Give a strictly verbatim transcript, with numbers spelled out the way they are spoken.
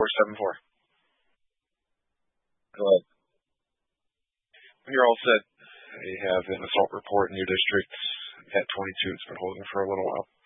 four seven four. Go ahead. You're all set. You have an assault report in your district at twenty-two. It's been holding for a little while.